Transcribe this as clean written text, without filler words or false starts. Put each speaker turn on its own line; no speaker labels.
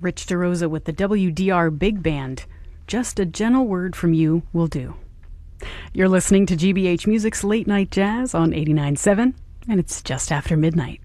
Rich DeRosa with the WDR Big Band. Just a gentle word from you will do. You're listening to GBH Music's Late Night Jazz on 89.7, and it's just after midnight.